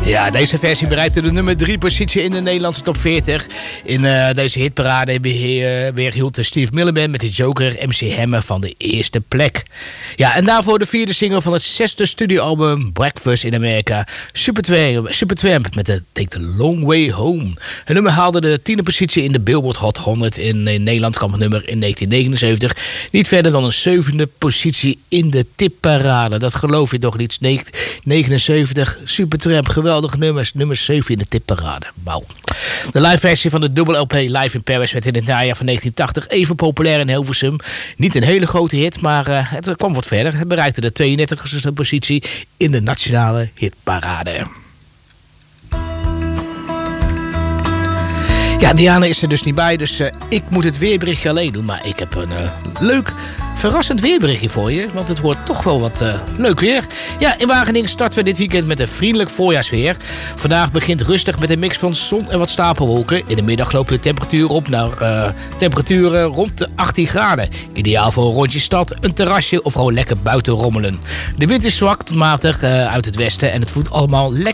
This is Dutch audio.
Ja, deze versie bereikte de nummer 3 positie in de Nederlandse top 40. In deze hitparade weerhield Steve Miller Band met de Joker MC Hammer van de eerste plek. Ja, en daarvoor de 4e single van het 6e studioalbum Breakfast in Amerika. Supertramp met de Take the Long Way Home. Het nummer haalde de 10e positie in de Billboard Hot 100 in Nederland, kwam het nummer in 1979. Niet verder dan een 7e positie in de tipparade. Dat geloof je toch niet? 79, Supertramp, geweldige nummers. Nummer 7 in de tipparade. Wauw. De live versie van de double LP Live in Paris werd in het najaar van 1980 even populair in Hilversum. Niet een hele grote hit, maar het kwam wat verder. Het bereikte de 32e positie in de nationale hitparade. Ja, Diana is er dus niet bij, dus ik moet het weerberichtje alleen doen. Maar ik heb een leuk, verrassend weerberichtje voor je, want het wordt toch wel wat leuk weer. Ja, in Wageningen starten we dit weekend met een vriendelijk voorjaarsweer. Vandaag begint rustig met een mix van zon en wat stapelwolken. In de middag loopt de temperatuur op naar temperaturen rond de 18 graden. Ideaal voor een rondje stad, een terrasje of gewoon lekker buiten rommelen. De wind is zwak tot matig uit het westen en het voelt allemaal lekker